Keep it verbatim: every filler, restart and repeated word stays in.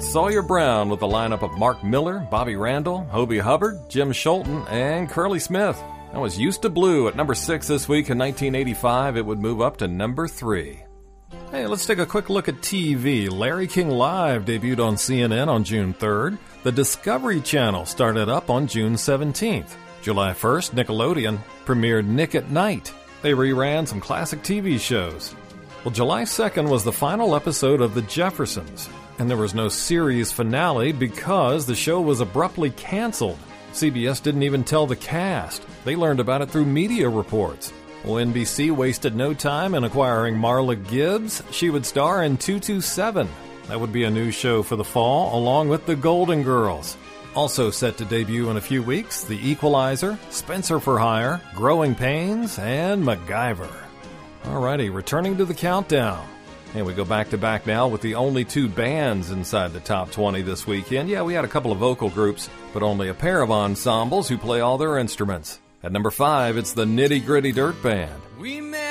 Sawyer Brown with a lineup of Mark Miller, Bobby Randall, Hobie Hubbard, Jim Scholten, and Curly Smith. That was Used to Blue at number six this week. In nineteen eighty-five, it would move up to number three. Hey, let's take a quick look at T V. Larry King Live debuted on C N N on June third. The Discovery Channel started up on June seventeenth. July first, Nickelodeon premiered Nick at Night. They reran some classic T V shows. Well, July second was the final episode of The Jeffersons, and there was no series finale because the show was abruptly canceled. C B S didn't even tell the cast. They learned about it through media reports. Well, N B C wasted no time in acquiring Marla Gibbs. She would star in two two seven. That would be a new show for the fall, along with The Golden Girls. Also set to debut in a few weeks, The Equalizer, Spencer for Hire, Growing Pains, and MacGyver. Alrighty, returning to the countdown. And we go back to back now with the only two bands inside the top twenty this weekend. Yeah, we had a couple of vocal groups, but only a pair of ensembles who play all their instruments. At number five, it's the Nitty Gritty Dirt Band. We met